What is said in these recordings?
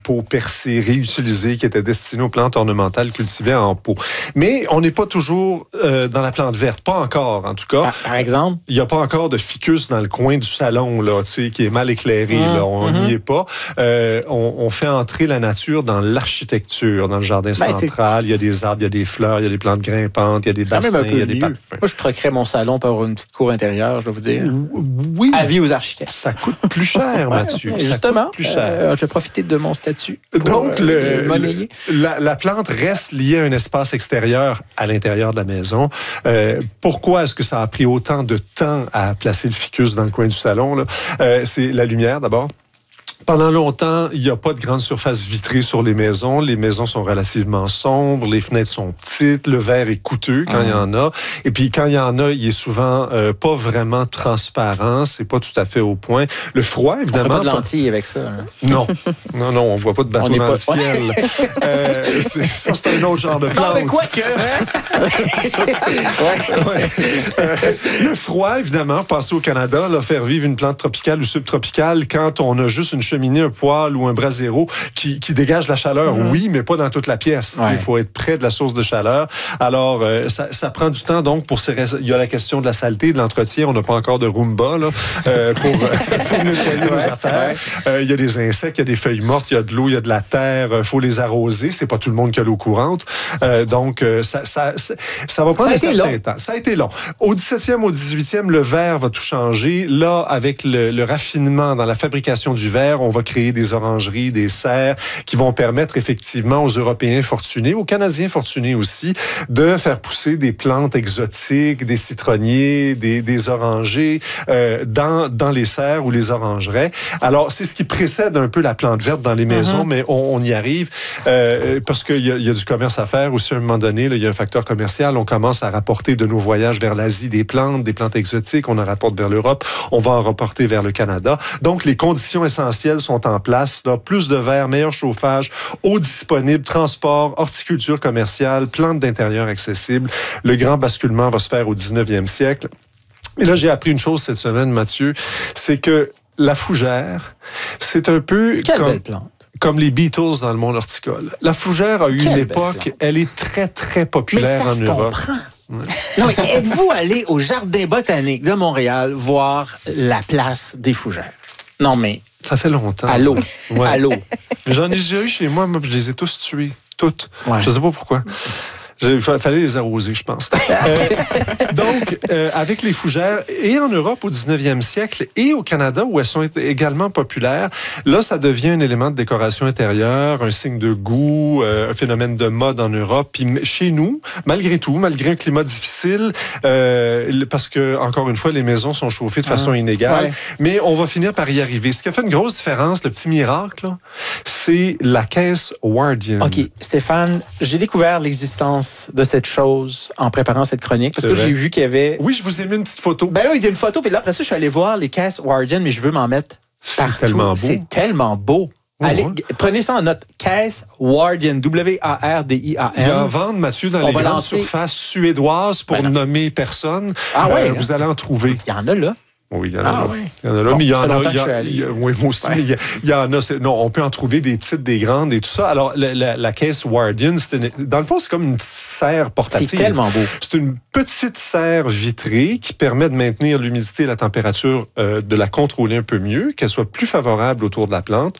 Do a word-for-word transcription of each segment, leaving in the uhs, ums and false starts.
pour percer, réutilisés, qui étaient destinés aux plantes ornementales cultivées en pot. Mais on n'est pas toujours euh, dans la plante verte, pas encore en tout cas. Par, par exemple? Il n'y a pas encore de ficus dans le coin du salon, là, tu sais, qui est mal éclairé. Mmh, là. On n'y mmh. est pas. Euh, on, on fait entrer la nature dans l'architecture, dans le jardin ben, central. Il y a des arbres, il y a des fleurs, il y a des plantes grimpantes, il y a des c'est bassins, il y a des parfums. Moi, je troquerais mon salon par une petite cour intérieure, je dois vous dire. Oui. Avis aux architectes. Ça coûte plus cher, Mathieu. Justement, plus cher. Euh, je vais profiter de mon statut. Pour, Donc, le, euh, le, la, la plante reste liée à un espace extérieur à l'intérieur de la maison. Euh, pourquoi est-ce que ça a pris autant de temps à placer le ficus dans le coin du salon, là? Euh, c'est la lumière, d'abord. Pendant longtemps, il n'y a pas de grande surface vitrée sur les maisons. Les maisons sont relativement sombres, les fenêtres sont petites, le verre est coûteux quand mmh. il y en a. Et puis quand il y en a, il est souvent euh, pas vraiment transparent, c'est pas tout à fait au point. Le froid, évidemment. On fait pas de lentilles avec ça. Hein? Non, non, non, on voit pas de bateau dans pas... le ciel. euh, c'est, ça, c'est un autre genre de plante. Non, mais quoi que... ouais, ouais. Euh, le froid, évidemment, vous pensez au Canada, là, faire vivre une plante tropicale ou subtropicale quand on a juste une cheminée, un poêle ou un brasero qui, qui dégage la chaleur, mmh. oui, mais pas dans toute la pièce. Il ouais. faut être près de la source de chaleur. Alors, euh, ça, ça prend du temps, donc, pour ces rais... il y a la question de la saleté, de l'entretien. On n'a pas encore de Roomba là, euh, pour, pour nettoyer nos ouais, affaires. Il ouais. euh, y a des insectes, il y a des feuilles mortes, il y a de l'eau, il y a de la terre. Il faut les arroser. C'est pas tout le monde qui a l'eau courante. Euh, donc, euh, ça, ça, ça, ça va prendre un certain temps. Ça a été long. Au dix-septième, au dix-huitième, le verre va tout changer. Là, avec le, le raffinement dans la fabrication du verre, on va créer des orangeries, des serres qui vont permettre effectivement aux Européens fortunés, aux Canadiens fortunés aussi, de faire pousser des plantes exotiques, des citronniers, des, des orangers euh, dans, dans les serres ou les orangeraies. Alors, c'est ce qui précède un peu la plante verte dans les maisons, mm-hmm. mais on, on y arrive euh, parce qu'il y a, il y a du commerce à faire aussi à un moment donné. Là, il y a un facteur commercial. On commence à rapporter de nos voyages vers l'Asie des plantes, des plantes exotiques. On en rapporte vers l'Europe. On va en rapporter vers le Canada. Donc, les conditions essentielles sont en place. Là, plus de verre, meilleur chauffage, eau disponible, transport, horticulture commerciale, plantes d'intérieur accessibles. Le grand basculement va se faire au dix-neuvième siècle. Et là, j'ai appris une chose cette semaine, Mathieu, c'est que la fougère, c'est un peu Quelle comme... belle plante. Comme les Beatles dans le monde horticole. La fougère a eu Quelle une époque, elle est très, très populaire mais ça en Europe. Ouais. Non, mais êtes-vous allé au Jardin botanique de Montréal voir la place des fougères? Non, mais... Ça fait longtemps. Allô? Ouais. Allô? J'en ai déjà eu chez moi, moi, je les ai tous tués. Toutes. Ouais. Je ne sais pas pourquoi. Il fallait les arroser, je pense. euh, donc, euh, avec les fougères, et en Europe au dix-neuvième siècle, et au Canada, où elles sont également populaires, là, ça devient un élément de décoration intérieure, un signe de goût, euh, un phénomène de mode en Europe. Puis chez nous, malgré tout, malgré un climat difficile, euh, parce que, encore une fois, les maisons sont chauffées de façon ah, inégale, ouais. mais on va finir par y arriver. Ce qui a fait une grosse différence, le petit miracle, là, c'est la caisse Wardian. OK, Stéphane, j'ai découvert l'existence de cette chose en préparant cette chronique parce c'est que vrai. j'ai vu qu'il y avait... Oui, je vous ai mis une petite photo. Ben oui, il y a une photo, puis là, après ça, je suis allé voir les caisses Wardian, mais je veux m'en mettre partout. C'est tellement beau. C'est tellement beau. Oh, allez, ouais. Prenez ça en note. Caisse Wardian, W A R D I A N. Il y a en vente, Mathieu, dans On les grandes lancer... surfaces suédoises pour ben nommer personne. Ah ouais, euh, vous allez en trouver. Il y en a là. Oui, il y en a ah, là. Oui. Il y en a là, bon, mais il y en a. Il y a, il y a oui, moi aussi, ouais. mais il y, a, il y en a. C'est, non, on peut en trouver des petites, des grandes et tout ça. Alors, la, la, la caisse Wardian, c'est une, dans le fond, c'est comme une petite serre portative. C'est tellement beau. C'est une petite serre vitrée qui permet de maintenir l'humidité et la température, euh, de la contrôler un peu mieux, qu'elle soit plus favorable autour de la plante.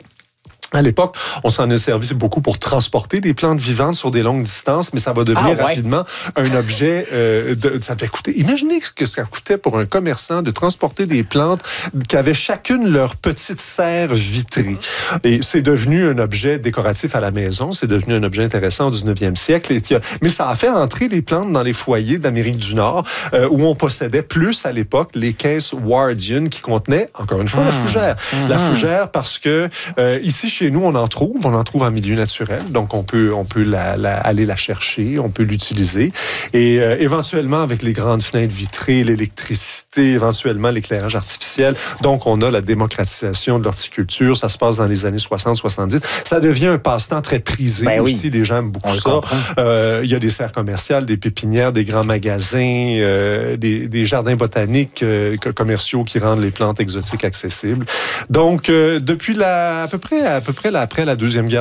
À l'époque, on s'en est servi beaucoup pour transporter des plantes vivantes sur des longues distances, mais ça va devenir ah, ouais. rapidement un objet. Euh, de, ça devait coûter. Imaginez ce que ça coûtait pour un commerçant de transporter des plantes qui avaient chacune leur petite serre vitrée. Et c'est devenu un objet décoratif à la maison. C'est devenu un objet intéressant au dix-neuvième siècle. Et, mais ça a fait entrer les plantes dans les foyers d'Amérique du Nord, euh, où on possédait plus à l'époque les caisses Wardian qui contenaient, encore une fois, mmh. la fougère. Mmh. La fougère parce que euh, ici, chez nous, on en trouve, on en trouve en milieu naturel, donc on peut, on peut la, la, aller la chercher, on peut l'utiliser. Et euh, éventuellement, avec les grandes fenêtres vitrées, l'électricité, ajouter éventuellement l'éclairage artificiel. Donc, on a la démocratisation de l'horticulture. Ça se passe dans les années soixante soixante-dix. Ça devient un passe-temps très prisé ben aussi. Oui. Les gens aiment beaucoup on ça. Euh, il y a des serres commerciales, des pépinières, des grands magasins, euh, des, des jardins botaniques euh, commerciaux qui rendent les plantes exotiques accessibles. Donc, euh, depuis la, à peu près, à peu près là, après la Deuxième Guerre